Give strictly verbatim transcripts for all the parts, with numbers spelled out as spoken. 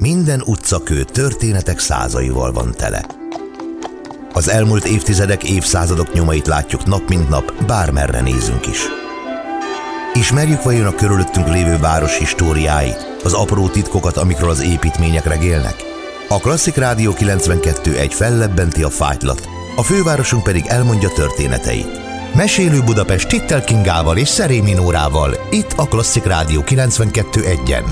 Minden utcakő történetek százaival van tele. Az elmúlt évtizedek, évszázadok nyomait látjuk nap mint nap, bármerre nézünk is. Ismerjük vajon a körülöttünk lévő város históriáit, az apró titkokat, amikről az építmények regélnek? A Klasszik Rádió kilencvenkettő egy fellebbenti a fájtlat, a fővárosunk pedig elmondja történeteit. Mesélő Budapest Tittel Kingával és Szerémi Nórával, itt a Klasszik Rádió kilencvenkettő egyen.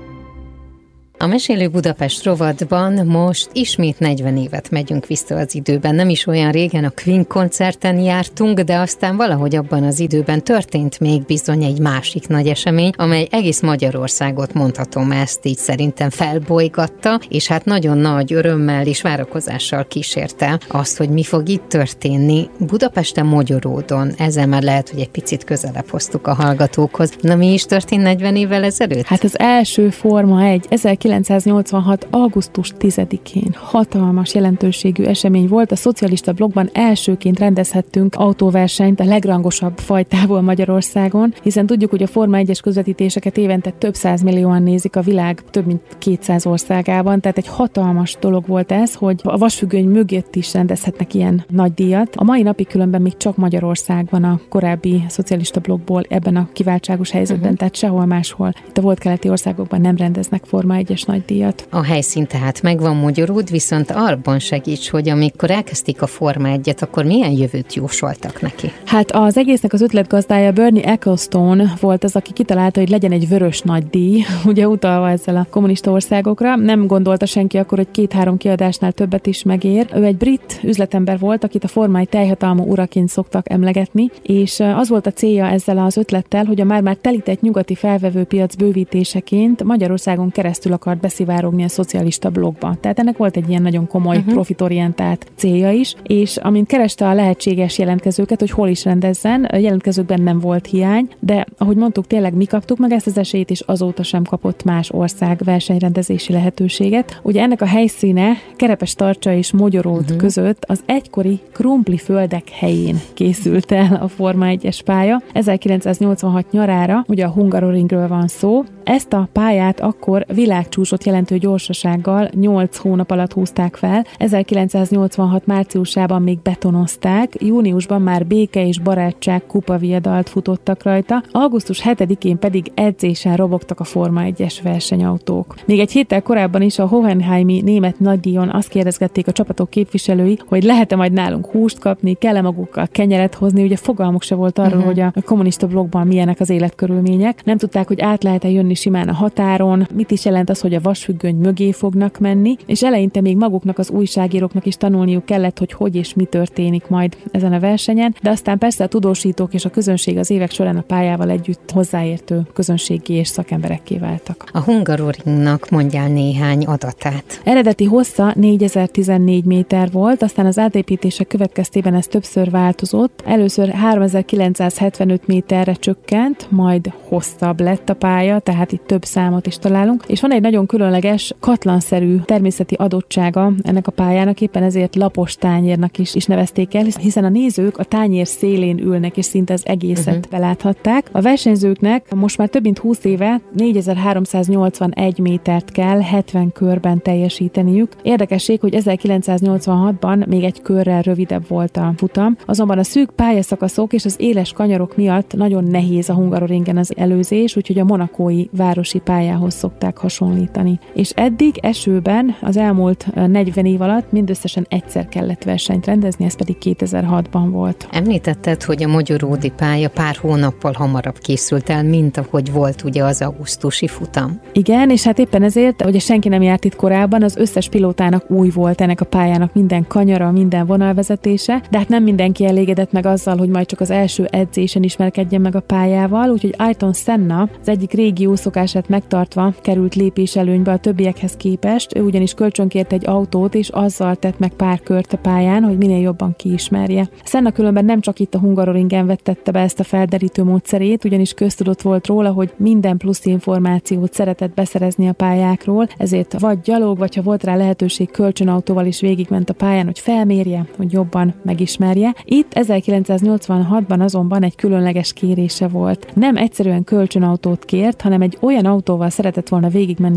A Mesélő Budapest rovatban most ismét negyven évet megyünk vissza az időben. Nem is olyan régen a Queen koncerten jártunk, de aztán valahogy abban az időben történt még bizony egy másik nagy esemény, amely egész Magyarországot, mondhatom ezt így szerintem, felbolygatta, és hát nagyon nagy örömmel és várakozással kísérte azt, hogy mi fog itt történni Budapesten, Mogyoródon. Ezzel már lehet, hogy egy picit közelebb hoztuk a hallgatókhoz. Na, mi is történt negyven évvel ezelőtt? Hát az első Forma egy ezerkilencszáznyolcvanhat. augusztus tizedikén hatalmas jelentőségű esemény volt. A Szocialista Blokkban elsőként rendezhettünk autóversenyt a legrangosabb fajtából Magyarországon, hiszen tudjuk, hogy a Forma egyes közvetítéseket évente több százmillióan nézik a világ több mint kétszáz országában, tehát egy hatalmas dolog volt ez, hogy a vasfüggöny mögött is rendezhetnek ilyen nagy díjat. A mai napig különben még csak Magyarország van a korábbi Szocialista Blokkból ebben a kiváltságos helyzetben, uh-huh. tehát sehol máshol. Itt a volt keleti országokban nem rendeznek Forma egyes nagy díjat. A helyszín tehát megvan, Mogyoród, viszont abban segíts, hogy amikor elkezdték a Forma egyet, akkor milyen jövőt jósoltak neki? Hát az egésznek az ötletgazdája Bernie Ecclestone volt az, aki kitalálta, hogy legyen egy vörös nagy díj, ugye utalva ezzel a kommunista országokra. Nem gondolta senki akkor, hogy két-három kiadásnál többet is megér. Ő egy brit üzletember volt, akit a Forma egy teljhatalmú uraként szoktak emlegetni, és az volt a célja ezzel az ötlettel, hogy a már-már telített nyugati felvevőpiac bővítéseként Magyarországon keresztül akart beszivárogni a Szocialista Blokkba. Tehát ennek volt egy ilyen nagyon komoly uh-huh. profitorientált célja is, és amint kereste a lehetséges jelentkezőket, hogy hol is rendezzen, a jelentkezőkben nem volt hiány, de ahogy mondtuk, tényleg mi kaptuk meg ezt az esélyt, és azóta sem kapott más ország versenyrendezési lehetőséget. Ugye ennek a helyszíne Kerepes-Tarcsa és Mogyoród uh-huh. között az egykori krumpli földek helyén készült el a Forma egyes pálya. ezerkilencszáznyolcvanhat nyarára, ugye a Hungaroringről van szó. Ezt a pályát akkor világcsúcsot jelentő gyorsasággal nyolc hónap alatt húzták fel. ezerkilencszáznyolcvanhat márciusában még betonozták, júniusban már béke és barátság kupaviadalt futottak rajta, augusztus hetedikén pedig edzésen robogtak a Forma egyes versenyautók. Még egy héttel korábban is a Hohenheimi német nagydíjon azt kérdezgették a csapatok képviselői, hogy lehet-e majd nálunk húst kapni, kell-e magukkal kenyeret hozni, ugye fogalmuk se volt arról, uh-huh. hogy a kommunista blokkban milyenek az életkörülmények. Nem tudták, hogy át lehet-e jönni simán a határon, mit is jelent az, hogy a vasfüggöny mögé fognak menni, és eleinte még maguknak, az újságíróknak is tanulniuk kellett, hogy hogy és mi történik majd ezen a versenyen, de aztán persze a tudósítók és a közönség az évek során a pályával együtt hozzáértő közönséggé és szakemberekké váltak. A Hungaroringnak mondjál néhány adatát. Eredeti hossza négyezer-tizennégy méter volt, aztán az átépítések következtében ez többször változott. Először háromezer-kilencszázhetvenöt méterre csökkent, majd hosszabb lett a pálya, tehát itt több számot is találunk, és van egy nagyon különleges, katlanszerű természeti adottsága ennek a pályának, éppen ezért lapos tányérnak is, is nevezték el, hiszen a nézők a tányér szélén ülnek, és szinte az egészet uh-huh. beláthatták. A versenyzőknek most már több mint húsz éve négyezer-háromszáznyolcvanegy métert kell hetven körben teljesíteniük. Érdekesség, hogy ezerkilencszáznyolcvanhatban még egy körrel rövidebb volt a futam, azonban a szűk pályaszakaszok és az éles kanyarok miatt nagyon nehéz a Hungaroringen az előzés, úgyhogy a monakói városi pályához szokták hasonlítani. És eddig esőben az elmúlt negyven év alatt mindösszesen egyszer kellett versenyt rendezni, ez pedig kétezer-hatban volt. Említetted, hogy a mogyoródi pálya pár hónappal hamarabb készült el, mint ahogy volt ugye az augusztusi futam. Igen, és hát éppen ezért, ugye senki nem járt itt korábban, az összes pilótának új volt ennek a pályának minden kanyara, minden vonalvezetése, de hát nem mindenki elégedett meg azzal, hogy majd csak az első edzésen ismerkedjen meg a pályával, úgyhogy Ayrton Senna az egyik régi jó szokását megtartva került lépéselőnybe a többiekhez képest, ő ugyanis kölcsönkért egy autót, és azzal tett meg pár kört a pályán, hogy minél jobban kiismerje. Senna különben nem csak itt a Hungaroringen vettette be ezt a felderítő módszerét, ugyanis köztudott volt róla, hogy minden plusz információt szeretett beszerezni a pályákról, ezért vagy gyalog, vagy ha volt rá lehetőség, kölcsönautóval is végigment a pályán, hogy felmérje, hogy jobban megismerje. Itt ezerkilencszáznyolcvanhatban azonban egy különleges kérése volt. Nem egyszerűen kölcsönautót kért, hanem egy olyan autóval szeretett volna végigmenni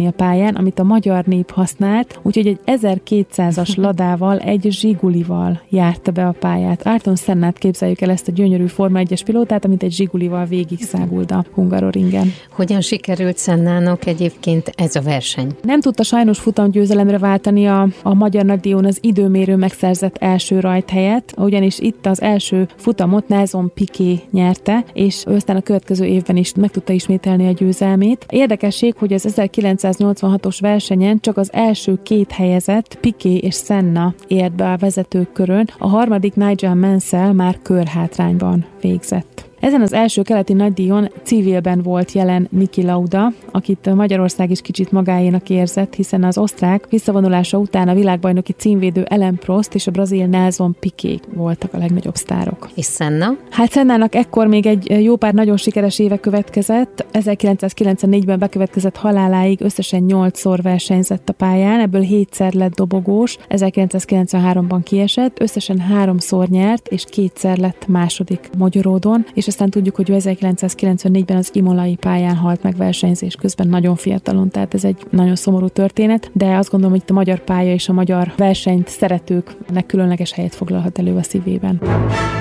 a pályán, amit a magyar nép használt, úgyhogy egy ezerkétszázas ladával, egy Zsigulival járta be a pályát. Ayrton Sennát képzeljük el, ezt a gyönyörű Forma egyes pilótát, amit egy Zsigulival végigszáguld a Hungaroringen. Hogyan sikerült Sennának egyébként ez a verseny? Nem tudta sajnos futamgyőzelemre váltani a, a magyar nagydíjon az időmérő megszerzett első rajthelyet, ugyanis itt az első futamot Nelson Piquet nyerte, és ő aztán a következő évben is meg tudta ismételni a győzelmét. Érdekesség, hogy az ezerkilencszáznyolcvanhatos versenyen csak az első két helyezett, Piquet és Senna ért be a vezetők körön, a harmadik Nigel Mansell már körhátrányban végzett. Ezen az első keleti nagydíjon civilben volt jelen Niki Lauda, akit Magyarország is kicsit magáénak érzett, hiszen az osztrák visszavonulása után a világbajnoki címvédő Alain Prost és a brazil Nelson Piquet voltak a legnagyobb sztárok. És Senna? Hát Sennának ekkor még egy jó pár nagyon sikeres éve következett. ezerkilencszázkilencvennégyben bekövetkezett haláláig összesen nyolcszor versenyzett a pályán, ebből hétszer lett dobogós, ezerkilencszázkilencvenháromban kiesett, összesen háromszor nyert, és kétszer lett második Magyaródon, és aztán tudjuk, hogy ezerkilencszázkilencvennégyben az imolai pályán halt meg versenyzés közben nagyon fiatalon, tehát ez egy nagyon szomorú történet, de azt gondolom, hogy itt a magyar pálya és a magyar versenyt szeretőknek különleges helyet foglalhat elő a szívében.